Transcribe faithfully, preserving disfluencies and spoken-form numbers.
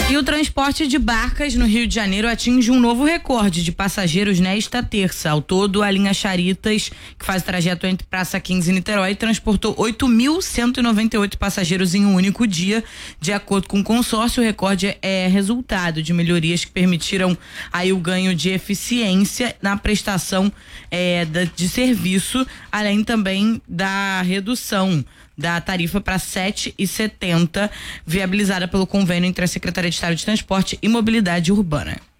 E o transporte de barcas no Rio de Janeiro atinge um novo recorde de passageiros nesta terça. Ao todo, a linha Charitas, que faz o trajeto entre Praça quinze e Niterói, transportou oito mil cento e noventa e oito passageiros em um único dia. De acordo com o consórcio, o recorde é resultado de melhorias que permitiram aí o ganho de eficiência na prestação é, da, de serviço, além também da redução da tarifa para sete reais e setenta centavos, viabilizada pelo convênio entre a Secretaria de Estado de Transporte e Mobilidade Urbana.